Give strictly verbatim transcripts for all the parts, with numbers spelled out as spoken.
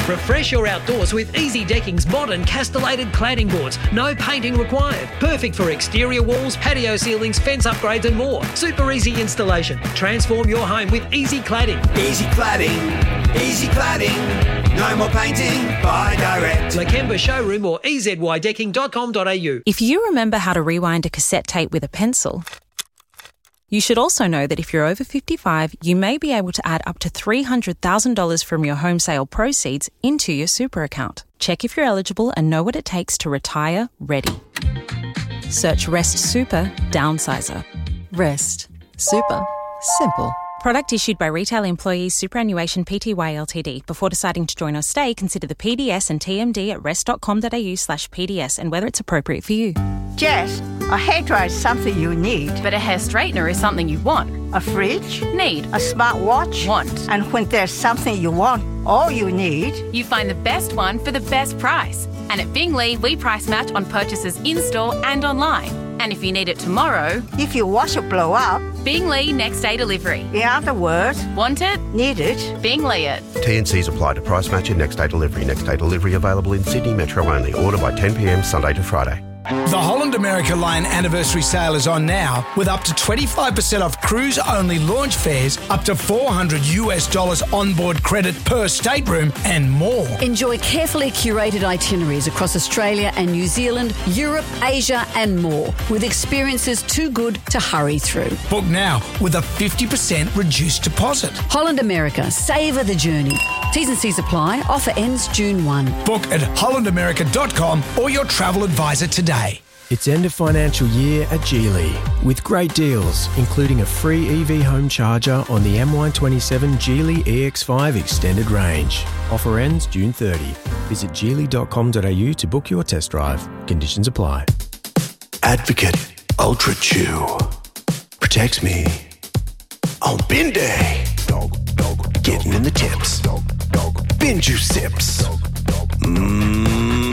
Refresh your outdoors with Easy Decking's modern castellated cladding boards. No painting required. Perfect for exterior walls, patio ceilings, fence upgrades and more. Super easy installation. Transform your home with Easy Cladding. Easy Cladding. Easy Cladding. No more painting. Buy direct. Lakemba Showroom or e z y decking dot com dot a u. If you remember how to rewind a cassette tape with a pencil, you should also know that if you're over fifty-five, you may be able to add up to three hundred thousand dollars from your home sale proceeds into your super account. Check if you're eligible and know what it takes to retire ready. Search Rest Super Downsizer. Rest. Super. Simple. Product issued by Retail Employees Superannuation Pty Ltd. Before deciding to join or stay, consider the P D S and T M D at rest dot com dot a u slash P D S and whether it's appropriate for you. Jess, a hairdryer is something you need. But a hair straightener is something you want. A fridge? Need. A smartwatch? Want. And when there's something you want, all you need... You find the best one for the best price. And at Bingley, we price match on purchases in-store and online. And if you need it tomorrow... If your washer blow up... Bingley next day delivery. In other words... Want it? Need it? Bingley it. T and Cs apply to price match and next day delivery. Next day delivery available in Sydney Metro only. Order by ten p m Sunday to Friday. The Holland America Line anniversary sale is on now with up to twenty-five percent off cruise-only launch fares, up to four hundred US dollars onboard credit per stateroom and more. Enjoy carefully curated itineraries across Australia and New Zealand, Europe, Asia and more, with experiences too good to hurry through. Book now with a fifty percent reduced deposit. Holland America, savour the journey. T's and C's apply. Offer ends June first. Book at holland america dot com or your travel advisor today. It's end of financial year at Geely with great deals, including a free E V home charger on the M Y twenty-seven Geely E X five extended range. Offer ends June thirtieth. Visit geely dot com dot a u to book your test drive. Conditions apply. Advocate Ultra Chew protects me on bin day. Getting in the tips. Bin juice sips. Mmm.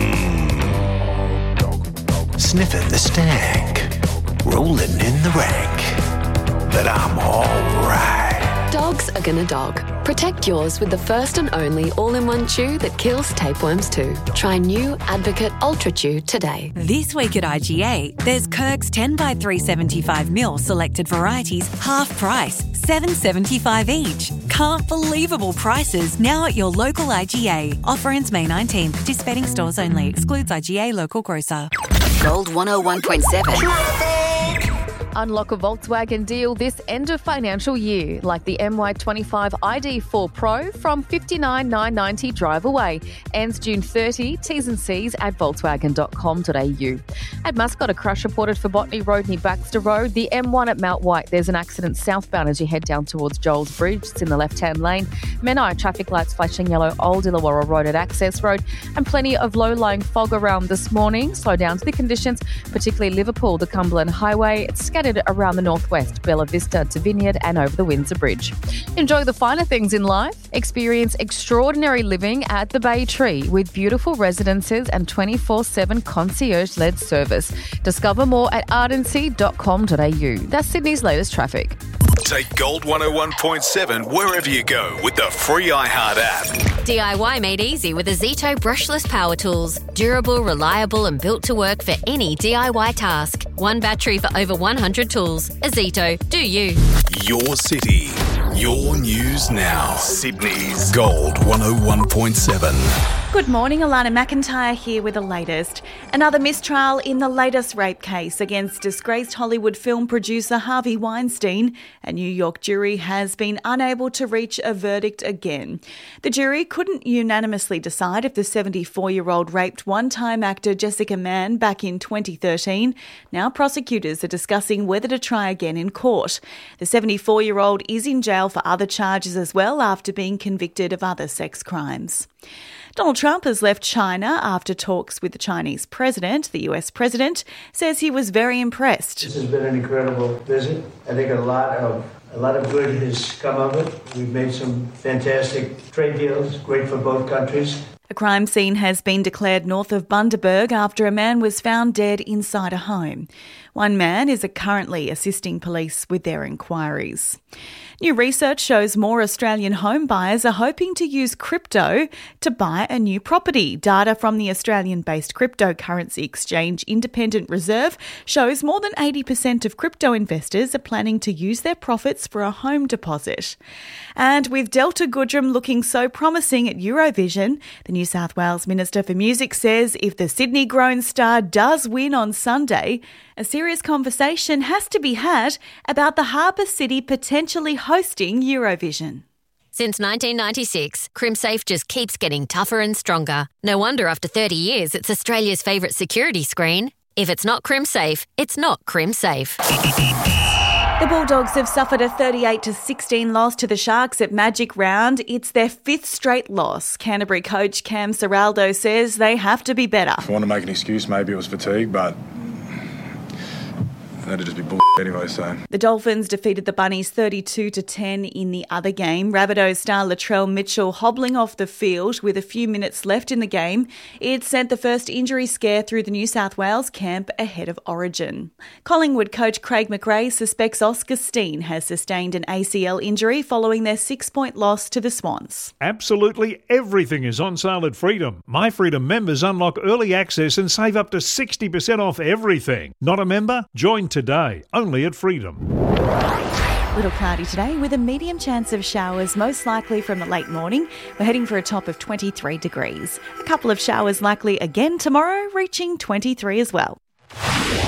Sniffing the stank, rolling in the rank, but I'm alright. Dogs are gonna dog. Protect yours with the first and only all-in-one chew that kills tapeworms too. Try new Advocate Ultra Chew today. This week at I G A, there's Kirk's ten by three seventy-five mil selected varieties, half price, seven seventy-five each. Can't believable prices now at your local I G A. Offer ends May nineteenth. Participating stores only. Excludes I G A local grocer. Gold one oh one point seven. Unlock a Volkswagen deal this end of financial year, like the M Y twenty-five I D four Pro from fifty-nine thousand nine hundred ninety dollars drive away. Ends June thirtieth. T's and C's at volkswagen dot com dot a u. At Muscat, a crash reported for Botany Road near Baxter Road. The M one at Mount White, there's an accident southbound as you head down towards Joel's Bridge. It's in the left-hand lane. Menai, traffic lights flashing yellow, Old Illawarra Road at Access Road. And plenty of low-lying fog around this morning. Slow down to the conditions, particularly Liverpool, the Cumberland Highway. It's scattered around the northwest, Bella Vista to Vineyard and over the Windsor Bridge. Enjoy the finer things in life. Experience extraordinary living at the Bay Tree with beautiful residences and twenty-four seven concierge-led service. Discover more at ardency dot com dot a u. That's Sydney's latest traffic. Take Gold one oh one point seven wherever you go with the free iHeart app. D I Y made easy with a Zito brushless power tools. Durable, reliable and built to work for any D I Y task. One battery for over one hundred tools. A Zito. Do you. Your city. Your news now. Sydney's Gold one oh one point seven. Good morning, Alana McIntyre here with the latest. Another mistrial in the latest rape case against disgraced Hollywood film producer Harvey Weinstein. A New York jury has been unable to reach a verdict again. The jury couldn't unanimously decide if the seventy-four-year-old raped one-time actor Jessica Mann back in twenty thirteen. Now prosecutors are discussing whether to try again in court. The seventy-four-year-old is in jail for other charges as well after being convicted of other sex crimes. Donald Trump has left China after talks with the Chinese president. The U S president says he was very impressed. This has been an incredible visit. I think a lot of a lot of good has come of it. We've made some fantastic trade deals, great for both countries. A crime scene has been declared north of Bundaberg after a man was found dead inside a home. One man is currently assisting police with their inquiries. New research shows more Australian home buyers are hoping to use crypto to buy a new property. Data from the Australian-based cryptocurrency exchange Independent Reserve shows more than eighty percent of crypto investors are planning to use their profits for a home deposit. And with Delta Goodrem looking so promising at Eurovision, the New South Wales Minister for Music says if the Sydney-grown star does win on Sunday, a serious conversation has to be had about the harbour city potentially hosting Eurovision. Since nineteen ninety-six, CrimSafe just keeps getting tougher and stronger. No wonder after thirty years, it's Australia's favourite security screen. If it's not CrimSafe, it's not CrimSafe. The Bulldogs have suffered a thirty-eight to sixteen loss to the Sharks at Magic Round. It's their fifth straight loss. Canterbury coach Cam Serraldo says they have to be better. If I want to make an excuse, maybe it was fatigue, but that'd just be bull anyway, so. The Dolphins defeated the Bunnies thirty-two to ten in the other game. Rabbitohs star Latrell Mitchell hobbling off the field with a few minutes left in the game. It sent the first injury scare through the New South Wales camp ahead of Origin. Collingwood coach Craig McRae suspects Oscar Steen has sustained an A C L injury following their six-point loss to the Swans. Absolutely everything is on sale at Freedom. My Freedom members unlock early access and save up to sixty percent off everything. Not a member? Join today, only at Freedom. Little cloudy today with a medium chance of showers, most likely from the late morning. We're heading for a top of twenty-three degrees. A couple of showers likely again tomorrow, reaching twenty-three as well.